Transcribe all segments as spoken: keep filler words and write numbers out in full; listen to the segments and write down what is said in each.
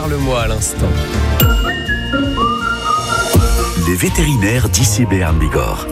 Parle-moi à l'instant. Les vétérinaires d'I C Béarn Bigorre.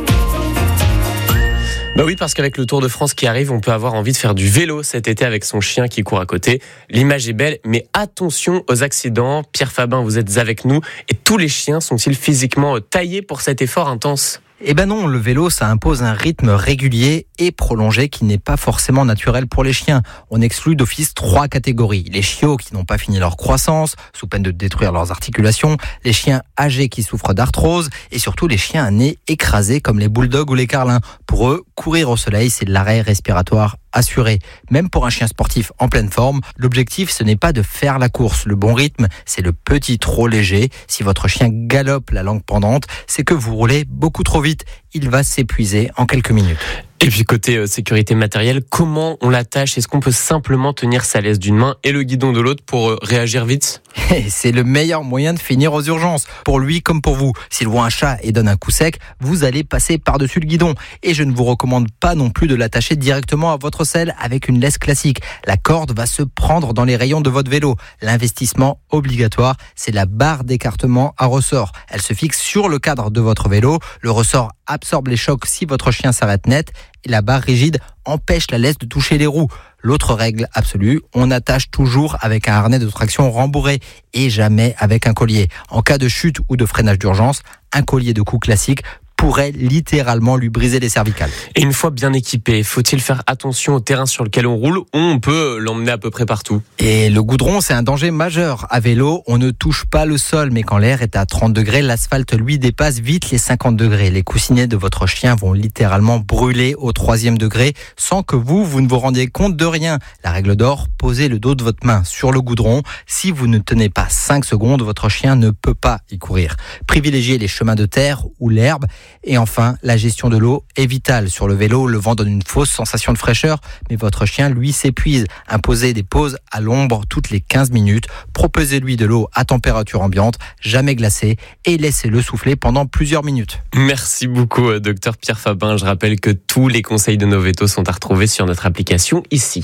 Bah oui, parce qu'avec le Tour de France qui arrive, on peut avoir envie de faire du vélo cet été avec son chien qui court à côté. L'image est belle, mais attention aux accidents. Pierre Fabin, vous êtes avec nous. Et tous les chiens sont-ils physiquement taillés pour cet effort intense ? Eh ben non, le vélo, ça impose un rythme régulier et prolongé qui n'est pas forcément naturel pour les chiens. On exclut d'office trois catégories. Les chiots qui n'ont pas fini leur croissance, sous peine de détruire leurs articulations, les chiens âgés qui souffrent d'arthrose et surtout les chiens à nez écrasé comme les bulldogs ou les carlins. Pour eux, courir au soleil, c'est de l'arrêt respiratoire assuré. Même pour un chien sportif en pleine forme, l'objectif, ce n'est pas de faire la course. Le bon rythme, c'est le petit trot léger. Si votre chien galope la langue pendante, c'est que vous roulez beaucoup trop vite. Il va s'épuiser en quelques minutes. Et puis côté euh, sécurité matérielle, comment on l'attache ? Est-ce qu'on peut simplement tenir sa laisse d'une main et le guidon de l'autre pour euh, réagir vite ? C'est le meilleur moyen de finir aux urgences, pour lui comme pour vous. S'il voit un chat et donne un coup sec, vous allez passer par-dessus le guidon. Et je ne vous recommande pas non plus de l'attacher directement à votre selle avec une laisse classique. La corde va se prendre dans les rayons de votre vélo. L'investissement obligatoire, c'est la barre d'écartement à ressort. Elle se fixe sur le cadre de votre vélo. Le ressort absorbe les chocs si votre chien s'arrête net. Et la barre rigide empêche la laisse de toucher les roues. L'autre règle absolue, on attache toujours avec un harnais de traction rembourré et jamais avec un collier. En cas de chute ou de freinage d'urgence, un collier de cou classique pourrait littéralement lui briser les cervicales. Et une fois bien équipé, faut-il faire attention au terrain sur lequel on roule ou on peut l'emmener à peu près partout ? Et le goudron, c'est un danger majeur. À vélo, on ne touche pas le sol, mais quand l'air est à trente degrés, l'asphalte, lui, dépasse vite les cinquante degrés. Les coussinets de votre chien vont littéralement brûler au troisième degré sans que vous, vous ne vous rendiez compte de rien. La règle d'or, posez le dos de votre main sur le goudron. Si vous ne tenez pas cinq secondes, votre chien ne peut pas y courir. Privilégiez les chemins de terre ou l'herbe. Et enfin, la gestion de l'eau est vitale. Sur le vélo, le vent donne une fausse sensation de fraîcheur, mais votre chien, lui, s'épuise. Imposez des pauses à l'ombre toutes les quinze minutes. Proposez-lui de l'eau à température ambiante, jamais glacée, et laissez-le souffler pendant plusieurs minutes. Merci beaucoup, docteur Pierre Fabin. Je rappelle que tous les conseils de Noveto sont à retrouver sur notre application ici.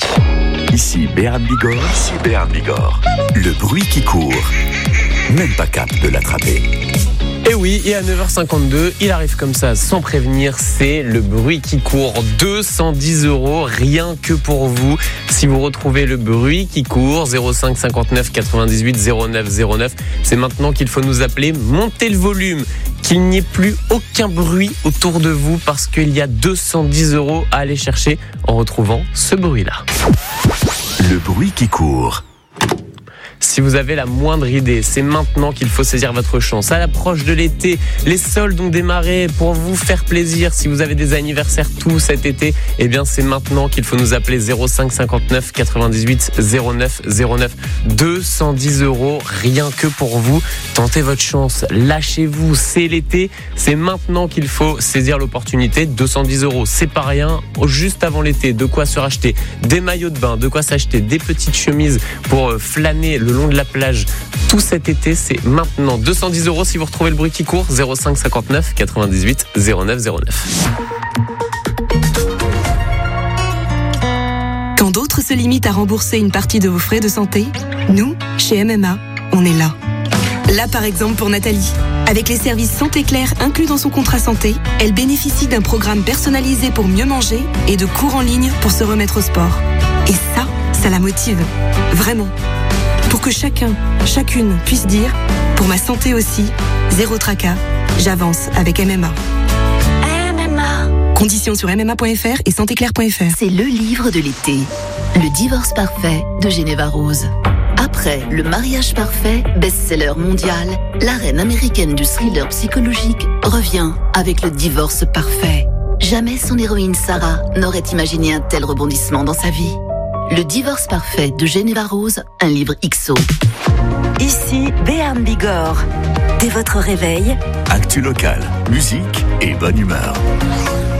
Ici Béarn Bigorre, ici Béarn Bigorre. Le bruit qui court. Même pas capable de l'attraper. Et oui, et à neuf heures cinquante-deux, il arrive comme ça, sans prévenir, c'est le bruit qui court. deux cent dix euros, rien que pour vous. Si vous retrouvez le bruit qui court, zéro cinq cinquante-neuf quatre-vingt-dix-huit zéro neuf zéro neuf, c'est maintenant qu'il faut nous appeler. Montez le volume, qu'il n'y ait plus aucun bruit autour de vous, parce qu'il y a deux cent dix euros à aller chercher en retrouvant ce bruit-là. Le bruit qui court. Si vous avez la moindre idée, c'est maintenant qu'il faut saisir votre chance. À l'approche de l'été, les soldes ont démarré pour vous faire plaisir. Si vous avez des anniversaires tout cet été, eh bien c'est maintenant qu'il faut nous appeler zéro cinq cinquante-neuf quatre-vingt-dix-huit zéro neuf zéro neuf. deux cent dix euros, rien que pour vous. Tentez votre chance, lâchez-vous, c'est l'été. C'est maintenant qu'il faut saisir l'opportunité. deux cent dix euros, c'est pas rien. Juste avant l'été, de quoi se racheter des maillots de bain, de quoi s'acheter des petites chemises pour flâner le long de la plage tout cet été, c'est maintenant. Deux cent dix euros si vous retrouvez le bruit qui court. Zéro cinq cinquante-neuf quatre-vingt-dix-huit zéro neuf zéro neuf. Quand d'autres se limitent à rembourser une partie de vos frais de santé, nous, chez M M A, on est là. Là par exemple pour Nathalie. Avec les services Santé Claire inclus dans son contrat santé, elle bénéficie d'un programme personnalisé pour mieux manger et de cours en ligne pour se remettre au sport. Et ça, ça la motive. Vraiment. Pour que chacun, chacune puisse dire « Pour ma santé aussi, zéro tracas, j'avance avec M M A ». M M A. Conditions sur m m a point f r et santé claire point f r. C'est le livre de l'été. Le divorce parfait de Geneva Rose. Après Le mariage parfait, best-seller mondial, la reine américaine du thriller psychologique revient avec Le divorce parfait. Jamais son héroïne Sarah n'aurait imaginé un tel rebondissement dans sa vie. Le divorce parfait de Geneva Rose, un livre X O. Ici Béarn Bigorre. Dès votre réveil, Actu local, musique et bonne humeur.